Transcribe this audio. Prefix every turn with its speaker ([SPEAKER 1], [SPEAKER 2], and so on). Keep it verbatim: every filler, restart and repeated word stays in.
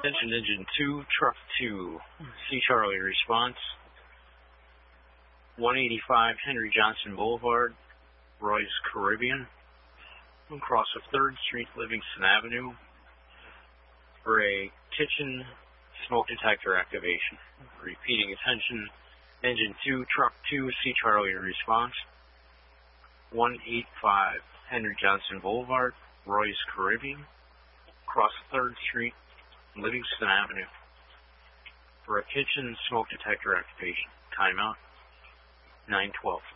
[SPEAKER 1] Attention Engine two, Truck two, C Charlie response. one eighty-five Henry Johnson Boulevard, Roy's Caribbean. Across of third Street, Livingston Avenue, for a kitchen smoke detector activation. Repeating attention, Engine two, Truck two, C Charlie response. one eighty-five Henry Johnson Boulevard, Roy's Caribbean. Across third Street, Livingston Avenue, for a kitchen smoke detector activation. Timeout, nine twelve.